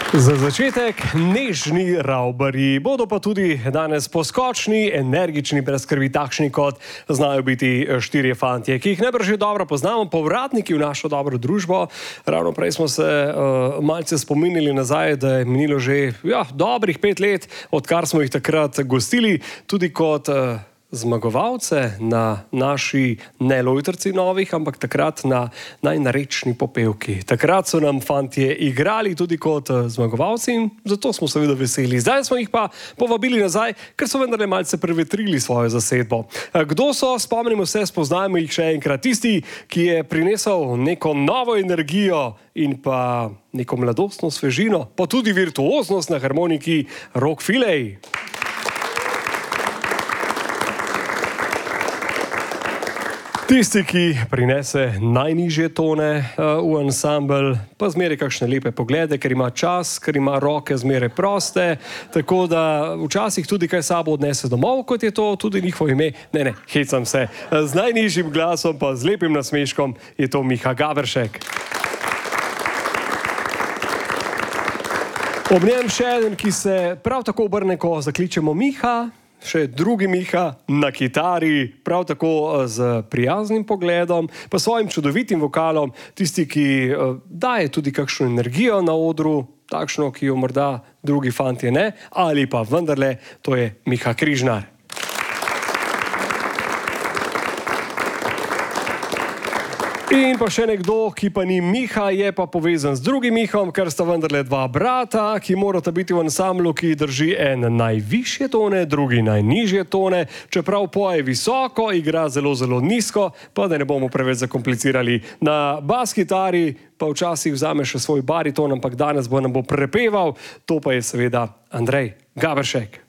Za začetek nežni ravbarji, bodo pa tudi danes poskočni, energični, brez skrbi, takšni kot znajo biti štirje fantje, ki jih najbrž že dobro poznamo, povratniki v našo dobro družbo. Ravno prej smo se malce spominjali nazaj, da je minilo že dobrih 5 let, odkar smo jih takrat gostili, tudi kot zmagovalce na naši ne Lojtrci novih, ampak takrat na najnarečni popevki. Takrat so nam fantje igrali tudi kot zmagovalci in zato smo seveda veseli. Zdaj smo jih pa povabili nazaj, ker so vendarle malce prevetrili svojo zasedbo. Kdo so? Spomnimo se, spoznajmo jih še enkrat. Tisti, ki je prinesel neko novo energijo in pa neko mladostno svežino, pa tudi virtuoznost na harmoniki, Rok Filej. Tisti, ki prinese najnižje tone v ansambel, pa zmeraj kakšne lepe poglede, ker ima čas, ker ima roke zmeraj proste, tako da včasih tudi kaj sabo odnese domov, kot je to tudi njihovo ime. Ne, hecam se. Z najnižjim glasom pa z lepim nasmeškom je to Miha Gaberšek. Ob njem še eden, ki se prav tako obrne, ko zakličemo Miha, še drugi Miha na kitari, prav tako z prijaznim pogledom, pa svojim čudovitim vokalom, tisti, ki daje tudi kakšno energijo na odru, takšno, ki jo morda drugi fantje ne, ali pa vendarle, to je Miha Križnar. In pa še nekdo, ki pa ni Miha, je pa povezan z drugim Mihom, ker sta vendarle dva brata, ki morata biti v ansamblu, ki drži en najvišje tone, drugi najnižje tone, čeprav poje visoko, igra zelo, zelo nizko, pa da ne bomo preveč zakomplicirali. Na bas kitari pa včasih vzame še svoj bariton, ampak danes nam bo prepeval, to pa je seveda Andrej Gaberšek.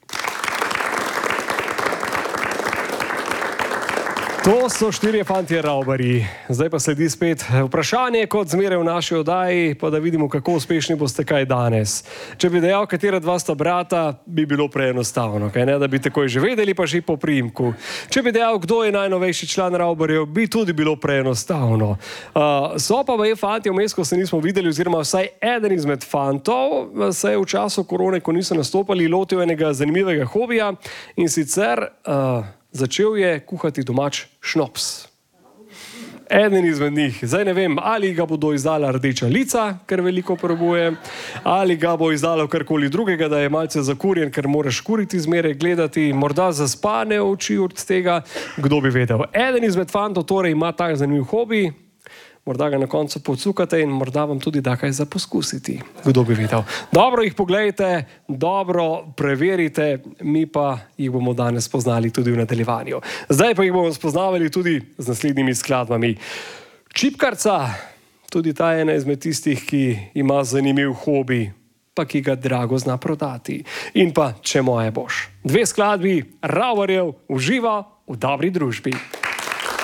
To so štirje fantje ravbarji. Zdaj pa sledi spet vprašanje, kot zmeraj v naši oddaji, pa da vidimo, kako uspešni boste kaj danes. Če bi dejal, katera dva sta brata, bi bilo preenostavno, kaj ne? Da bi takoj že vedeli, pa že po priimku. Če bi dejal, kdo je najnovejši član ravbarjev, bi tudi bilo preenostavno. So pa fantje, vmes, ko se nismo videli, oziroma vsaj eden izmed fantov, se je v času korone, ko niso nastopali, lotil enega zanimivega hobija in sicer začel je kuhati domač šnops. Eden izmed njih. Zdaj ne vem, ali ga bodo izdala rdeča lica, ker veliko probuje, ali ga bo izdalo karkoli drugega, da je malce zakurjen, ker moraš kuriti zmeraj, gledati, morda zaspane oči od tega, kdo bi vedel. Eden izmed fantov torej ima tak zanimiv hobi, morda ga na koncu pocukate in morda vam tudi da kaj za poskusiti. Kdo bi vedel. Dobro jih pogledajte, dobro preverite, mi pa jih bomo danes spoznali tudi v nadaljevanju. Zdaj pa jih bomo spoznavali tudi z naslednjimi skladbami. Čipkarca, tudi ta je ena izmed tistih, ki ima zanimiv hobi, pa ki ga drago zna prodati. In pa Če moje boš. Dve skladbi ravbarjev uživa v dobri družbi.